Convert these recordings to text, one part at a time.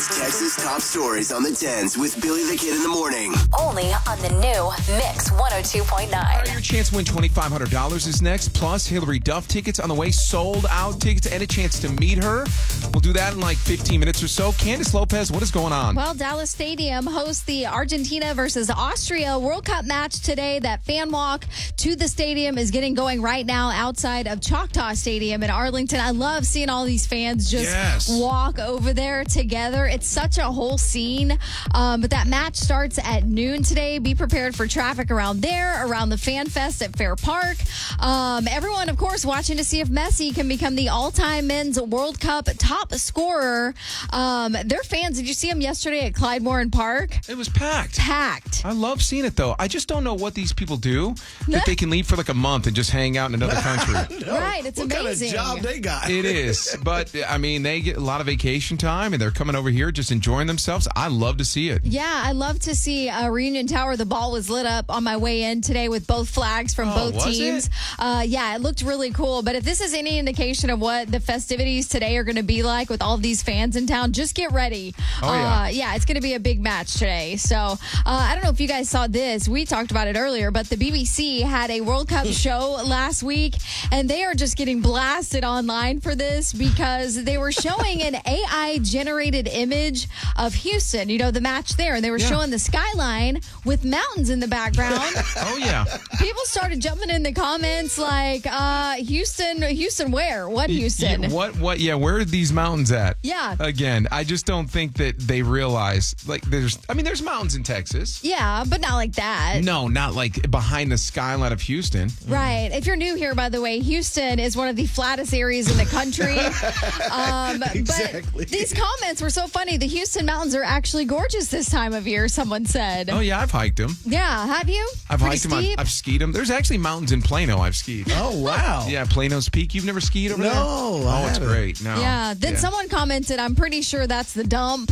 It's Texas Top Stories on the 10s with Billy the Kid in the morning. Only on the new Mix 102.9. Your chance to win $2,500 is next, plus Hillary Duff tickets on the way, sold out tickets, and a chance to meet her. We'll do that in like 15 minutes or so. Candace Lopez, what is going on? Well, Dallas Stadium hosts the Argentina versus Austria World Cup match today. That fan walk to the stadium is getting going right now outside of Choctaw Stadium in Arlington. I love seeing all these fans just walk over there together. It's such a whole scene. But that match starts at noon today. Be prepared for traffic around there, around the Fan Fest at Fair Park. Everyone, of course, watching to see if Messi can become the all-time men's World Cup top scorer. Their fans, did you see them yesterday at Clyde Morin Park? It was packed. Packed. I love seeing it, though. I just don't know what these people do that they can leave for like a month and just hang out in another country. Right, it's what amazing. What kind of job they got? It is. But, I mean, they get a lot of vacation time, and they're coming over here just enjoying themselves. I love to see it. Yeah, I love to see Reunion Tower. The ball was lit up on my way in today with both flags from both was teams. Yeah, it looked really cool. But if this is any indication of what the festivities today are going to be like with all these fans in town, just get ready. Yeah, it's going to be a big match today. So I don't know if you guys saw this. We talked about it earlier, but the BBC had a World Cup show last week, and they are just getting blasted online for this because they were showing an AI-generated image of Houston, you know, the match there, and they were showing the skyline with mountains in the background. Oh, yeah. People started jumping in the comments like, Houston where? What Houston? What? Yeah, where are these mountains at? Yeah. Again, I just don't think that they realize, like, there's mountains in Texas. Yeah, but not like that. No, not like behind the skyline of Houston. Right. If you're new here, by the way, Houston is one of the flattest areas in the country. Exactly. But these comments were so funny. The Houston mountains are actually gorgeous this time of year, someone said. Oh, yeah, I've hiked them. Yeah, have you? I've Pretty hiked them. steep? I've skied them. There's actually mountains in Plano I've skied. Oh, wow. Yeah, Plano's Peak. You've never skied over there? No, Oh, it's great. No. Yeah. Then someone commented, I'm pretty sure that's the dump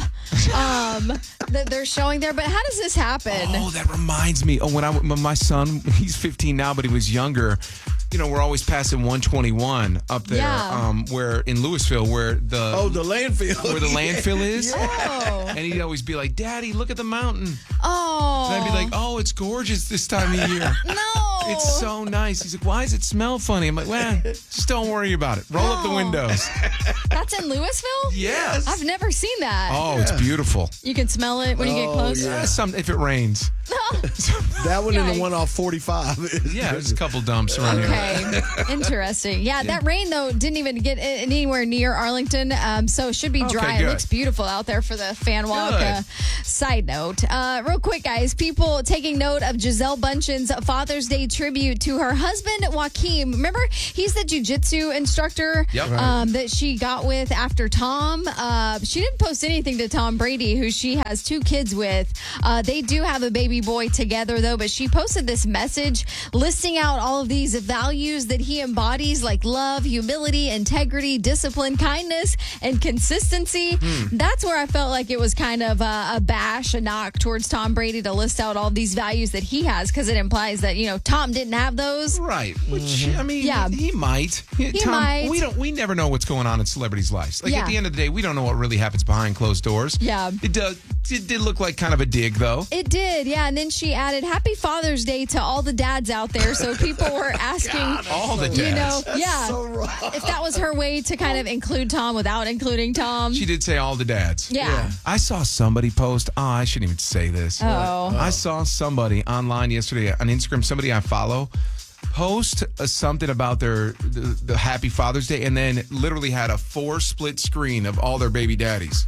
that they're showing there. But how does this happen? Oh, that reminds me. Oh, when my son, he's 15 now, but he was younger. You know, we're always passing 121 up there, where in Louisville, where the landfill, where the landfill is. Oh. And he'd always be like, "Daddy, look at the mountain." Oh. And I'd be like, "Oh, it's gorgeous this time of year. No. It's so nice." He's like, "Why does it smell funny?" I'm like, "Well, just don't worry about it. Roll up the windows." That's in Louisville? Yes. I've never seen that. Oh, it's beautiful. You can smell it when you get close? yeah. If it rains. That one and Yikes. the one off 45. Yeah, there's a couple dumps around here. Okay, interesting. Yeah, that rain, though, didn't even get anywhere near Arlington, so it should be dry. good. It looks beautiful out there for the fan walk. Good. Side note. Real quick, guys, people taking note of Gisele Bundchen's Father's Day tribute to her husband, Joaquin. Remember, he's the jiu-jitsu instructor that she got with after Tom. She didn't post anything to Tom Brady, who she has 2 kids with. They do have a baby boy together, though, but she posted this message listing out all of these values that he embodies, like love, humility, integrity, discipline, kindness, and consistency. That's where I felt like it was kind of a bash, a knock towards Tom Brady to list out all these values that he has, because it implies that, you know, Tom didn't have those. Right. Which, I mean, Yeah. he might. Tom, might. We never know what's going on in celebrities' lives. Like, Yeah. at the end of the day, we don't know what really happens behind closed doors. Yeah. It did look like kind of a dig, though. It did, yeah. And then she added, Happy Father's Day to all the dads out there. So people were asking, All the dads. you know, so wrong. if that was her way to kind of include Tom without including Tom. She did say all the dads. Yeah. I saw somebody post, I shouldn't even say this. Oh. I saw somebody online yesterday on Instagram, somebody I follow, post something about the Happy Father's Day, and then literally had a 4 split screen of all their baby daddies.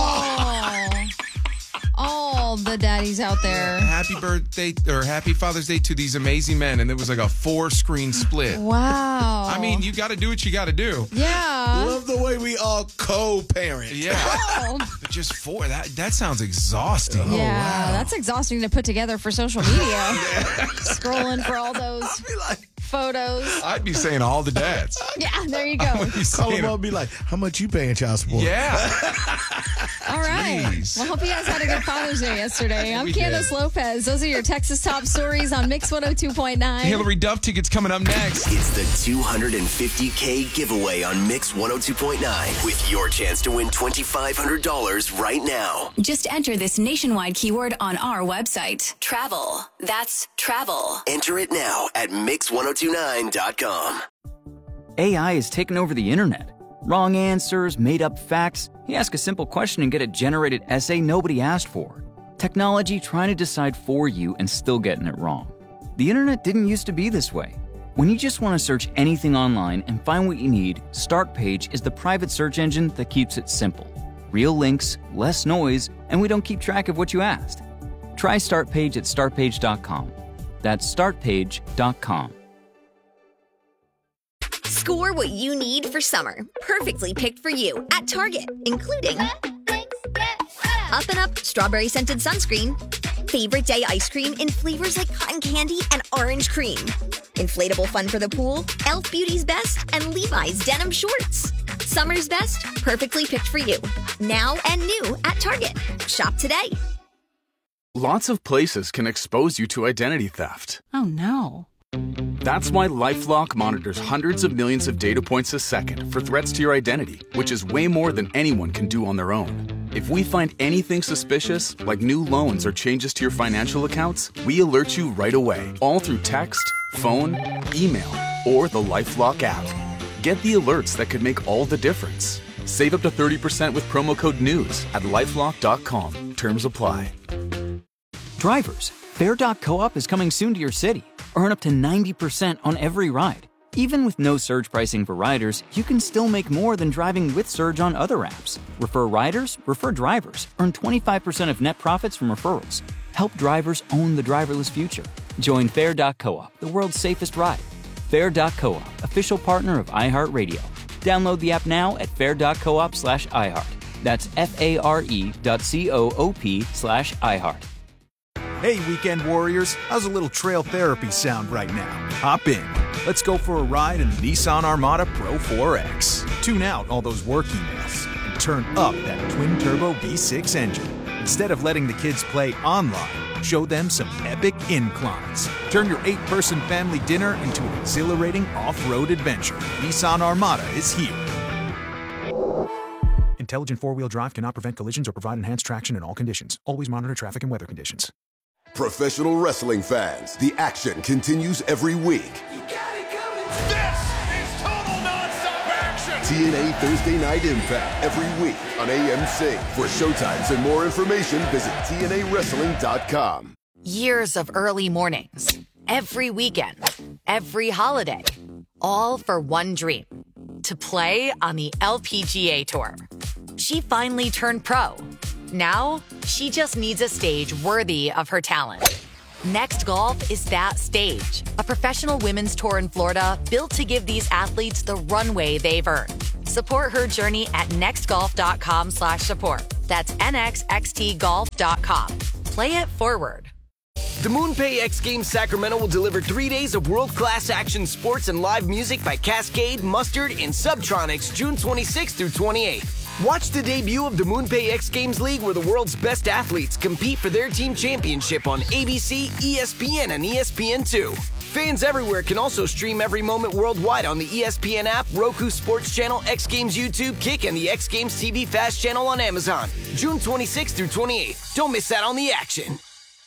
All the daddies out there. Happy birthday or Happy Father's Day to these amazing men, and it was like a 4-screen split. Wow. I mean, you got to do what you got to do. Yeah. Love the way we all co-parent. Yeah. Oh. But just 4, that sounds exhausting. Yeah, that's exhausting to put together for social media. Scrolling for all those photos. I'd be saying all the dads. Yeah, there you go. I'd be Call saying him up and be like, how much you paying child support? Yeah. All right. stories. Well, hope you guys had a good Father's Day yesterday. I'm We Candace did. Lopez. Those are your Texas top stories on Mix 102.9. Hillary Duff tickets coming up next. It's the $250K giveaway on Mix 102.9 with your chance to win $2,500 right now. Just enter this nationwide keyword on our website. Travel. That's travel. Enter it now at Mix1029.com. AI has taken over the internet. Wrong answers, made-up facts. You ask a simple question and get a generated essay nobody asked for. Technology trying to decide for you and still getting it wrong. The internet didn't used to be this way. When you just want to search anything online and find what you need, Startpage is the private search engine that keeps it simple. Real links, less noise, and we don't keep track of what you asked. Try Startpage at startpage.com. That's startpage.com. Score what you need for summer. Perfectly picked for you at Target, including Up and Up Strawberry Scented Sunscreen, Favorite Day Ice Cream in flavors like cotton candy and orange cream, Inflatable Fun for the Pool, Elf Beauty's Best, and Levi's Denim Shorts. Summer's best, perfectly picked for you. Now and new at Target. Shop today. Lots of places can expose you to identity theft. Oh, no. That's why LifeLock monitors hundreds of millions of data points a second for threats to your identity, which is way more than anyone can do on their own. If we find anything suspicious, like new loans or changes to your financial accounts, we alert you right away, all through text, phone, email, or the LifeLock app. Get the alerts that could make all the difference. Save up to 30% with promo code NEWS at LifeLock.com. Terms apply. Drivers, Fair.coop is coming soon to your city. Earn up to 90% on every ride. Even with no surge pricing for riders, you can still make more than driving with Surge on other apps. Refer riders, refer drivers. Earn 25% of net profits from referrals. Help drivers own the driverless future. Join Fair.coop, the world's safest ride. Fair.coop, official partner of iHeartRadio. Download the app now at fair.coop/iHeart. That's FARE.coop/iHeart. Hey, weekend warriors, how's a little trail therapy sound right now? Hop in. Let's go for a ride in the Nissan Armada Pro 4X. Tune out all those work emails and turn up that twin-turbo V6 engine. Instead of letting the kids play online, show them some epic inclines. Turn your 8-person family dinner into an exhilarating off-road adventure. Nissan Armada is here. Intelligent four-wheel drive cannot prevent collisions or provide enhanced traction in all conditions. Always monitor traffic and weather conditions. Professional wrestling fans, the action continues every week. This is total nonstop action! TNA Thursday Night Impact every week on AMC. For showtimes and more information, visit TNAWrestling.com. Years of early mornings, every weekend, every holiday, all for one dream, to play on the LPGA Tour. She finally turned pro. Now, she just needs a stage worthy of her talent. Next Golf is that stage. A professional women's tour in Florida built to give these athletes the runway they've earned. Support her journey at nextgolf.com/support. That's nxxtgolf.com. Play it forward. The MoonPay X Games Sacramento will deliver 3 days of world-class action sports and live music by Cascade, Mustard, and Subtronics June 26th through 28th. Watch the debut of the MoonPay X Games League where the world's best athletes compete for their team championship on ABC, ESPN, and ESPN2. Fans everywhere can also stream every moment worldwide on the ESPN app, Roku Sports Channel, X Games YouTube, Kick, and the X Games TV Fast Channel on Amazon. June 26th through 28th. Don't miss out on the action.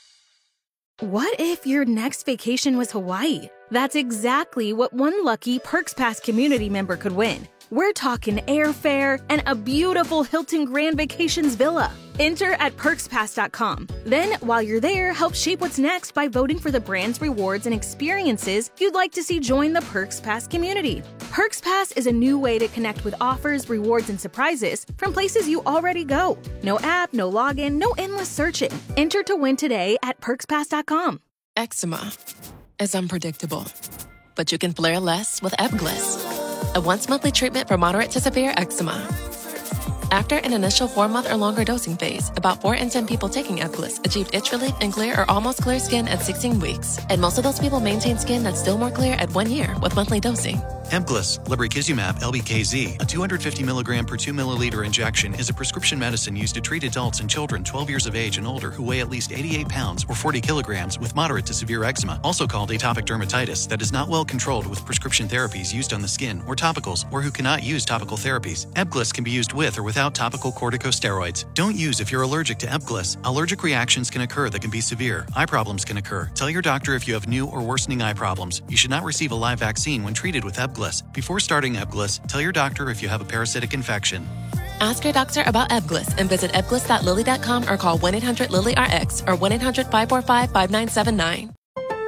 What if your next vacation was Hawaii? That's exactly what one lucky Perks Pass community member could win. We're talking airfare and a beautiful Hilton Grand Vacations villa. Enter at perkspass.com. Then, while you're there, help shape what's next by voting for the brands, rewards, and experiences you'd like to see join the Perks Pass community. Perks Pass is a new way to connect with offers, rewards, and surprises from places you already go. No app, no login, no endless searching. Enter to win today at perkspass.com. Eczema is unpredictable, but you can flare less with Ebglyss, a once-monthly treatment for moderate to severe eczema. After an initial 4-month or longer dosing phase, about 4 in 10 people taking Ebglyss achieved itch relief and clear or almost clear skin at 16 weeks. And most of those people maintain skin that's still more clear at 1 year with monthly dosing. Ebglyss, lebrikizumab LBKZ, a 250 milligram per 2 milliliter injection, is a prescription medicine used to treat adults and children 12 years of age and older who weigh at least 88 pounds or 40 kilograms with moderate to severe eczema, also called atopic dermatitis, that is not well controlled with prescription therapies used on the skin or topicals, or who cannot use topical therapies. Ebglyss can be used with or without topical corticosteroids. Don't use if you're allergic to Ebglyss. Allergic reactions can occur that can be severe. Eye problems can occur. Tell your doctor if you have new or worsening eye problems. You should not receive a live vaccine when treated with Ebglyss. Before starting Ebglyss, tell your doctor if you have a parasitic infection. Ask your doctor about Ebglyss and visit ebglyss.lilly.com or call 1-800-LILY-RX or 1-800-545-5979.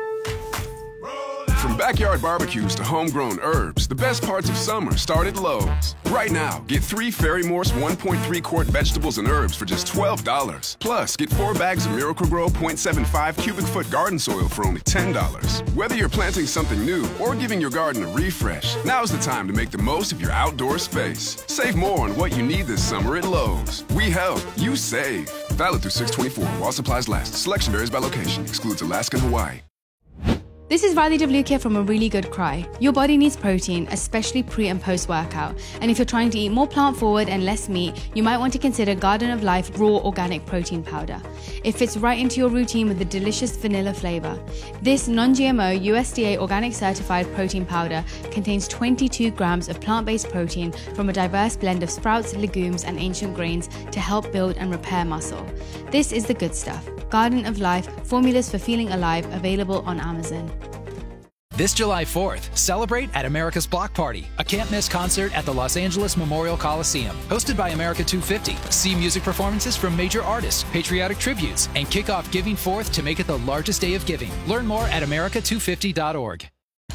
From backyard barbecues to homegrown herbs, the best parts of summer start at Lowe's. Right now, get 3 Ferry Morse 1.3 quart vegetables and herbs for just $12. Plus, get 4 bags of Miracle-Gro 0.75 cubic foot garden soil for only $10. Whether you're planting something new or giving your garden a refresh, now's the time to make the most of your outdoor space. Save more on what you need this summer at Lowe's. We help, you save. Valid through 6/24 while supplies last. Selection varies by location. Excludes Alaska and Hawaii. This is Riley WK from A Really Good Cry. Your body needs protein, especially pre and post workout. And if you're trying to eat more plant forward and less meat, you might want to consider Garden of Life Raw Organic Protein Powder. It fits right into your routine with a delicious vanilla flavor. This non-GMO USDA organic certified protein powder contains 22 grams of plant-based protein from a diverse blend of sprouts, legumes, and ancient grains to help build and repair muscle. This is the good stuff. Garden of Life, formulas for feeling alive, available on Amazon. This July 4th, celebrate at America's Block Party, a can't-miss concert at the Los Angeles Memorial Coliseum. Hosted by America 250, see music performances from major artists, patriotic tributes, and kick off Giving Forth to make it the largest day of giving. Learn more at america250.org.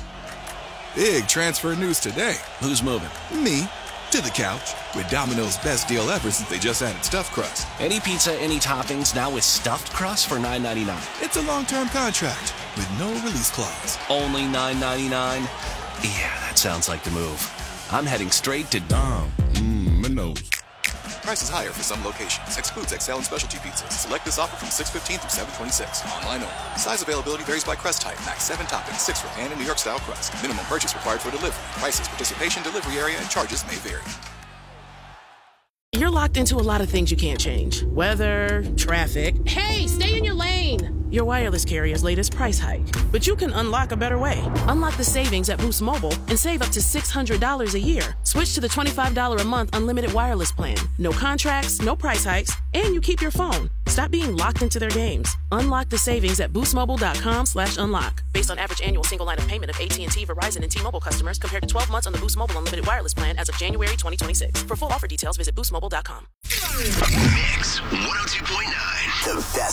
Big transfer news today. Who's moving? Me. To the couch. With Domino's best deal ever since they just added stuffed crust. Any pizza, any toppings, now with stuffed crust for $9.99. It's a long-term contract with no release clause. Only $9.99? Yeah, that sounds like the move. I'm heading straight to Domino's. Prices higher for some locations. Excludes XL and specialty pizzas. Select this offer from 6/15 through 7/26. Online only. Size availability varies by crust type. Max 7 toppings, 6 for pan and New York style crust. Minimum purchase required for delivery. Prices, participation, delivery area, and charges may vary. You're locked into a lot of things you can't change. Weather, traffic. Hey, stay in your lane! Your wireless carrier's latest price hike. But you can unlock a better way. Unlock the savings at Boost Mobile and save up to $600 a year. Switch to the $25 a month unlimited wireless plan. No contracts, no price hikes, and you keep your phone. Stop being locked into their games. Unlock the savings at boostmobile.com/unlock. Based on average annual single line of payment of AT&T, Verizon, and T-Mobile customers compared to 12 months on the Boost Mobile unlimited wireless plan as of January 2026. For full offer details, visit boostmobile.com. Mix 102.9. The best